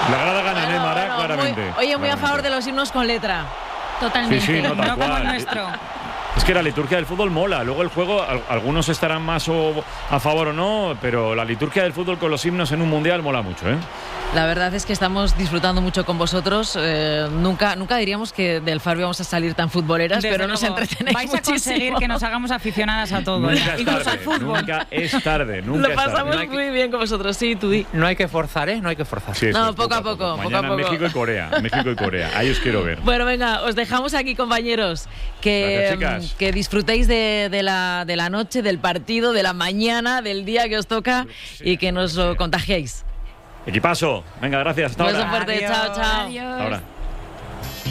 La grada gana en Emara, claramente. Muy a favor de los himnos con letra. Totalmente. Sí, no, tal no como cual. el nuestro. Es que la liturgia del fútbol mola. Luego el juego, algunos estarán más a favor o no, pero la liturgia del fútbol con los himnos en un mundial mola mucho, ¿eh? La verdad es que estamos disfrutando mucho con vosotros. Nunca diríamos que del Faro íbamos a salir tan futboleras, Desde pero nos luego, entretenéis vais a conseguir muchísimo. que nos hagamos aficionadas a todo, Nunca es incluso al tarde, fútbol. nunca es tarde. Lo pasamos muy bien con vosotros, sí, tú di. No hay que forzar, ¿eh? No hay que forzar. Sí, eso No, es, poco a poco. Mañana México y Corea. Ahí os quiero ver. Bueno, venga, os dejamos aquí, compañeros. Gracias, chicas. Que disfrutéis de la noche, del partido, de la mañana, del día que os toca y que nos lo contagiéis. Equipazo. Venga, gracias. Hasta Un beso ahora. fuerte. Adiós. Chao, chao. Adiós. Hasta ahora.